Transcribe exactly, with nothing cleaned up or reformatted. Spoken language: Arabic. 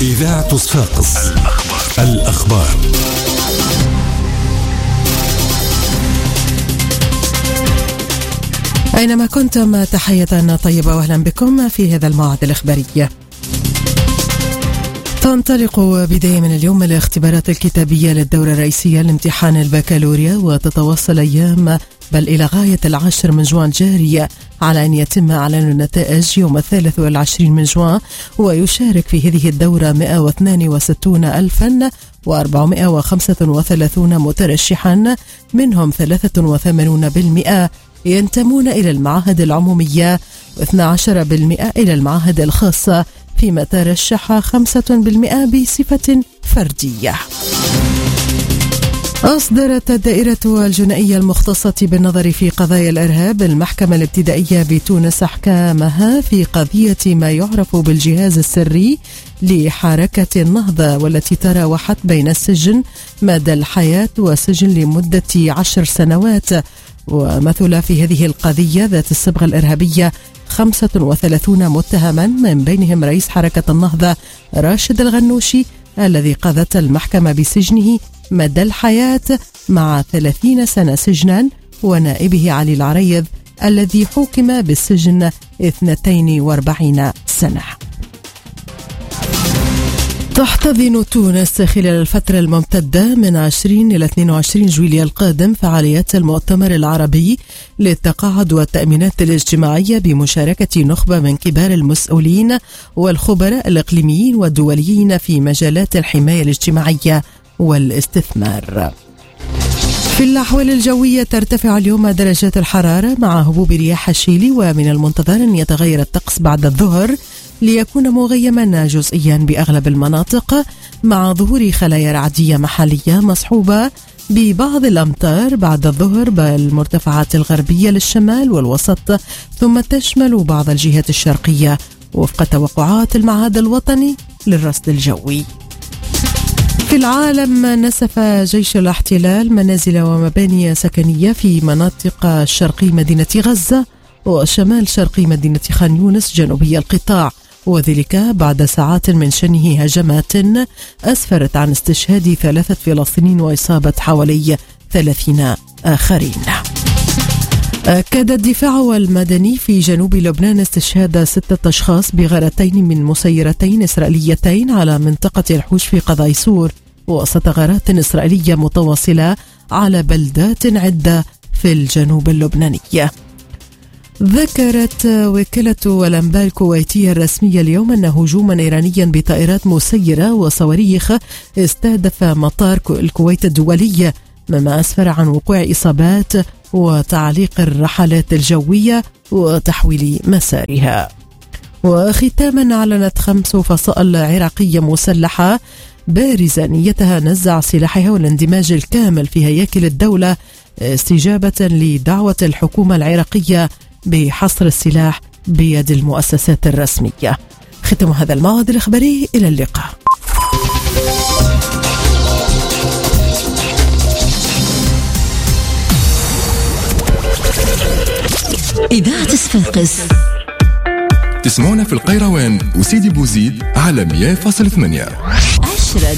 إذاعة صفاقس. الأخبار, الأخبار. أينما كنتم تحية طيبة وأهلا بكم في هذا الموعد الإخباري. تنطلق بداية من اليوم الاختبارات الكتابية للدورة الرئيسية لامتحان البكالوريا، وتتواصل أيام بل إلى غاية العاشر من جوان جارية على أن يتم إعلان النتائج يوم الثالث والعشرين من جوان. ويشارك في هذه الدورة مئة واثنين وستين ألفا وأربعمئة وخمسة وثلاثين مترشحا، منهم ثلاثة وثمانين بالمئة ينتمون إلى المعاهد العمومية واثني عشر بالمئة إلى المعاهد الخاصة، فيما ترشح خمسة بالمئة بصفة فردية. أصدرت الدائرة الجنائية المختصة بالنظر في قضايا الإرهاب المحكمة الابتدائية بتونس أحكامها في قضية ما يعرف بالجهاز السري لحركة النهضة، والتي تراوحت بين السجن مدى الحياة وسجن لمدة عشر سنوات. ومثل في هذه القضية ذات الصبغة الإرهابية خمسة وثلاثين متهما، من بينهم رئيس حركة النهضة راشد الغنوشي الذي قضت المحكمة بسجنه مدى الحياة مع ثلاثين سنة سجنا، ونائبه علي العريض الذي حكم بالسجن اثنتين وأربعين سنة. تحتضن تونس خلال الفترة الممتدة من عشرين إلى اثنين وعشرين جويلية القادم فعاليات المؤتمر العربي للتقاعد والتأمينات الاجتماعية بمشاركة نخبة من كبار المسؤولين والخبراء الإقليميين والدوليين في مجالات الحماية الاجتماعية والاستثمار. في الأحوال الجوية ترتفع اليوم درجات الحرارة مع هبوب رياح الشيلي، ومن المنتظر أن يتغير الطقس بعد الظهر ليكون مغيما جزئيا بأغلب المناطق، مع ظهور خلايا رعدية محلية مصحوبة ببعض الأمطار بعد الظهر بالمرتفعات الغربية للشمال والوسط، ثم تشمل بعض الجهات الشرقية وفق توقعات المعهد الوطني للرصد الجوي. في العالم نسف جيش الاحتلال منازل ومباني سكنية في مناطق شرقي مدينة غزة وشمال شرقي مدينة خان يونس جنوبي القطاع، وذلك بعد ساعات من شنه هجمات أسفرت عن استشهاد ثلاثة فلسطينيين وإصابة حوالي ثلاثين آخرين. أكد الدفاع المدني في جنوب لبنان استشهاد ستة أشخاص بغارتين من مسيرتين إسرائيليتين على منطقة الحوش في قضاء سور، وسط غارات إسرائيلية متواصلة على بلدات عدة في الجنوب اللبناني. ذكرت وكالة الأنباء الكويتية الرسمية اليوم أن هجوما إيرانيا بطائرات مسيرة وصواريخ استهدف مطار الكويت الدولي، مما أسفر عن وقوع إصابات وتعليق الرحلات الجوية وتحويل مسارها. وختاما أعلنت خمس فصائل عراقية مسلحة بارزة نيتها نزع سلاحها والاندماج الكامل في هياكل الدولة، استجابة لدعوة الحكومة العراقية بحصر السلاح بيد المؤسسات الرسمية. ختم هذا الموعد الإخباري، إلى اللقاء. إذاعة صفاقس. تسمعونا في القيروان وسيدي بوزيد على مئة فاصلة ثمانية.